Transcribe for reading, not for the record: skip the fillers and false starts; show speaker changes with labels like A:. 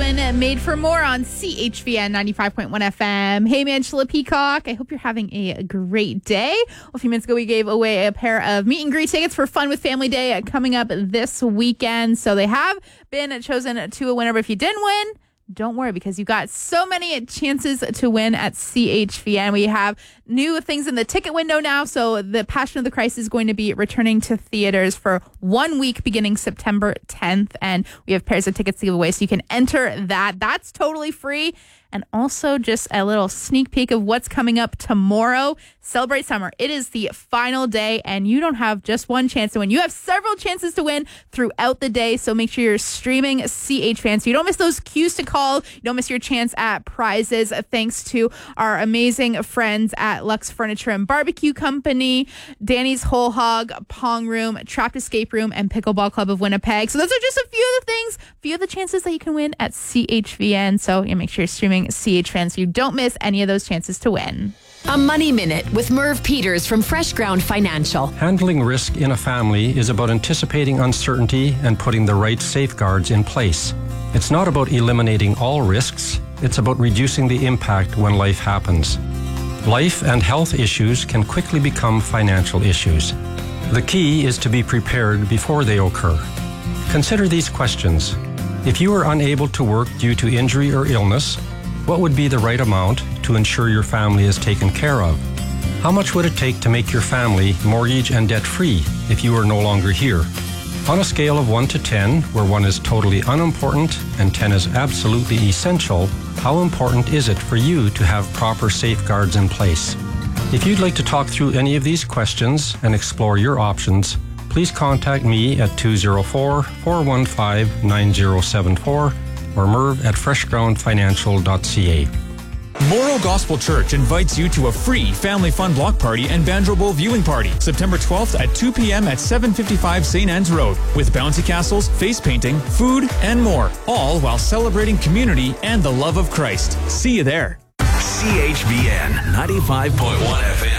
A: Baldwin, Made for More on CHVN 95.1 FM. Hey, Angela Peacock. I hope you're having a great day. Well, a few minutes ago, we gave away a pair of meet and greet tickets for Fun with Family Day coming up this weekend. So they have been chosen to a winner. But if you didn't win, don't worry, because you've got so many chances to win at CHVN. We have new things in the ticket window now. So the Passion of the Christ is going to be returning to theaters for 1 week beginning September 10th. And we have pairs of tickets to give away. So you can enter that. That's totally free. And also just a little sneak peek of what's coming up tomorrow. Celebrate Summer. It is the final day, and you don't have just one chance to win. You have several chances to win throughout the day, so make sure you're streaming CHVN so you don't miss those cues to call. You don't miss your chance at prizes, thanks to our amazing friends at Lux Furniture and Barbecue Company, Danny's Whole Hog, Pong Room, Trapped Escape Room, and Pickleball Club of Winnipeg. So those are just a few of the things, few of the chances that you can win at CHVN. So make sure you're streaming CHVN so you don't miss any of those chances to win.
B: A Money Minute with Merv Peters from Fresh Ground Financial.
C: Handling risk in a family is about anticipating uncertainty and putting the right safeguards in place. It's not about eliminating all risks, it's about reducing the impact when life happens. Life and health issues can quickly become financial issues. The key is to be prepared before they occur. Consider these questions. If you are unable to work due to injury or illness, what would be the right amount to ensure your family is taken care of? How much would it take to make your family mortgage and debt-free if you are no longer here? On a scale of 1 to 10, where 1 is totally unimportant and 10 is absolutely essential, how important is it for you to have proper safeguards in place? If you'd like to talk through any of these questions and explore your options, please contact me at 204-415-9074 or Merv at freshgroundfinancial.ca.
D: Morrow Gospel Church invites you to a free family fun block party and Banjo Bowl viewing party, September 12th at 2 p.m. at 755 St. Anne's Road, with bouncy castles, face painting, food, and more, all while celebrating community and the love of Christ. See you there.
E: CHVN 95.1 FM.